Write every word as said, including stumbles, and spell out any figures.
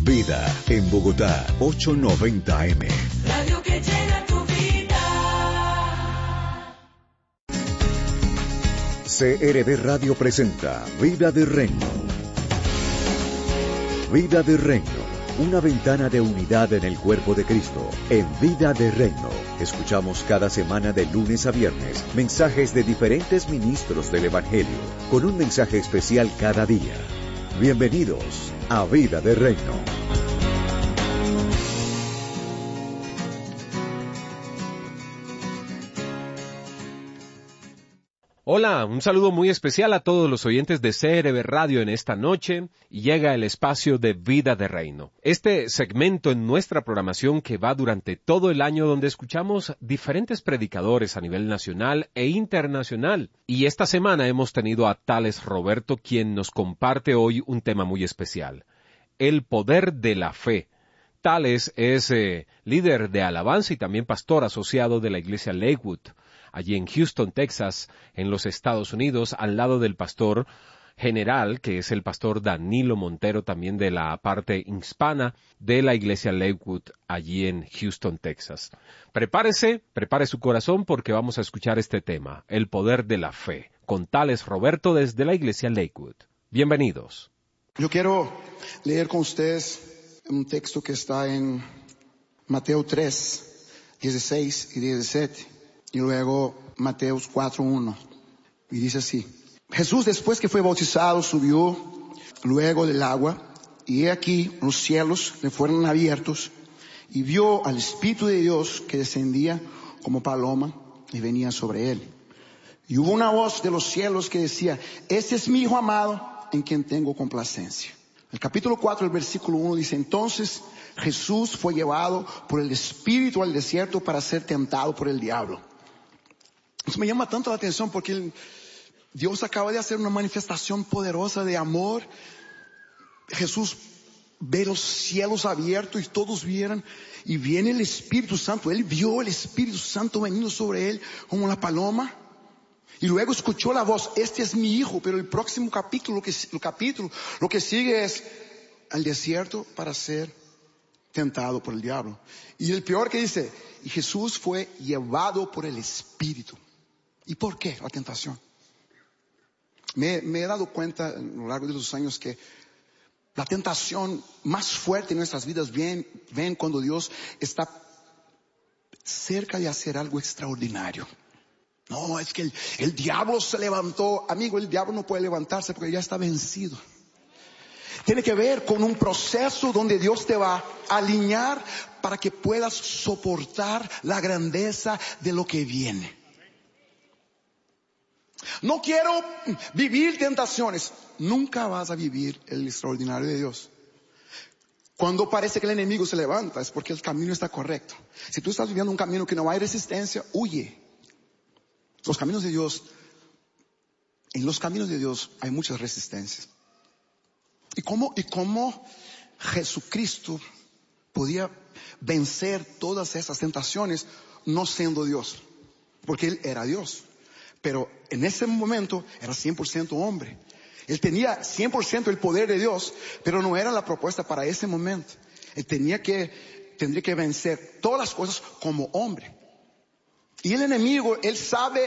Vida en Bogotá, ochocientos noventa eme. Radio que llena tu vida. C R V Radio presenta Vida de Reino. Vida de Reino, una ventana de unidad en el cuerpo de Cristo. En Vida de Reino, escuchamos cada semana de lunes a viernes mensajes de diferentes ministros del Evangelio, con un mensaje especial cada día. Bienvenidos a Vida de Reino. Hola, un saludo muy especial a todos los oyentes de C R V Radio en esta noche, y llega el espacio de Vida de Reino. Este segmento en nuestra programación que va durante todo el año, donde escuchamos diferentes predicadores a nivel nacional e internacional. Y esta semana hemos tenido a Tales Roberto, quien nos comparte hoy un tema muy especial: el poder de la fe. Tales es eh, líder de alabanza y también pastor asociado de la iglesia Lakewood, allí en Houston, Texas, en los Estados Unidos, al lado del pastor general, que es el pastor Danilo Montero, también de la parte hispana de la iglesia Lakewood, allí en Houston, Texas. Prepárese, prepare su corazón, porque vamos a escuchar este tema, el poder de la fe, con Tales Roberto desde la iglesia Lakewood. Bienvenidos. Yo quiero leer con ustedes un texto que está en Mateo tres, dieciséis y diecisiete. Y luego Mateo cuatro, uno. Y dice así: Jesús, después que fue bautizado, subió luego del agua, y he aquí los cielos le fueron abiertos, y vio al Espíritu de Dios que descendía como paloma y venía sobre él. Y hubo una voz de los cielos que decía: Este es mi Hijo amado, en quien tengo complacencia. El capítulo cuatro, el versículo uno dice: Entonces Jesús fue llevado por el Espíritu al desierto para ser tentado por el diablo. Eso me llama tanto la atención porque Dios acaba de hacer una manifestación poderosa de amor. Jesús ve los cielos abiertos y todos vieron, y viene el Espíritu Santo. Él vio el Espíritu Santo veniendo sobre él como la paloma. Y luego escuchó la voz: Este es mi Hijo. Pero el próximo capítulo, lo que, el capítulo, lo que sigue es al desierto para ser tentado por el diablo. Y el peor que dice: y Jesús fue llevado por el Espíritu. ¿Y por qué la tentación? Me, me he dado cuenta a lo largo de los años que la tentación más fuerte en nuestras vidas viene, viene cuando Dios está cerca de hacer algo extraordinario. No, es que el, el diablo se levantó. Amigo, el diablo no puede levantarse porque ya está vencido. Tiene que ver con un proceso donde Dios te va a alinear para que puedas soportar la grandeza de lo que viene. No quiero vivir tentaciones. Nunca vas a vivir el extraordinario de Dios. Cuando parece que el enemigo se levanta, es porque el camino está correcto. Si tú estás viviendo un camino que no hay resistencia, huye. Los caminos de Dios, en los caminos de Dios hay muchas resistencias. ¿Y cómo, y cómo Jesucristo podía vencer todas esas tentaciones no siendo Dios? Porque Él era Dios. Pero en ese momento era cien por ciento hombre. Él tenía cien por ciento el poder de Dios, pero no era la propuesta para ese momento. Él tenía que, tendría que vencer todas las cosas como hombre. Y el enemigo, él sabe